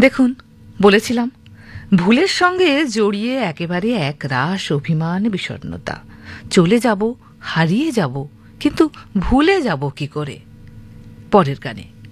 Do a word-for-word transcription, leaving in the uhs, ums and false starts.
দেখুন, বলেছিলাম ভুলের সঙ্গে জড়িয়ে একেবারে একরাশ অভিমান, বিষণ্ণতা। চলে যাব, হারিয়ে যাব, কিন্তু ভুলে যাব কি করে? পরের গানে।